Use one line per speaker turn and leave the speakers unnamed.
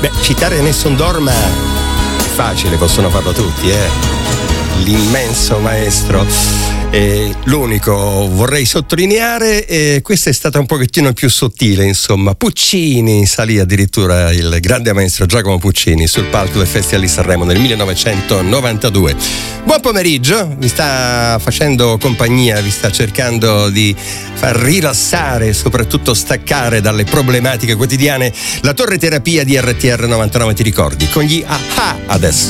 Beh, citare Nessun Dorma è facile, possono farlo tutti, l'immenso maestro. L'unico vorrei sottolineare, questa è stata un pochettino più sottile, insomma. Puccini, salì addirittura il grande maestro Giacomo Puccini sul palco del Festival di Sanremo nel 1992. Buon pomeriggio, vi sta facendo compagnia, vi sta cercando di far rilassare, soprattutto staccare dalle problematiche quotidiane. La torre terapia di RTR 99, ti ricordi? Con gli AHA adesso.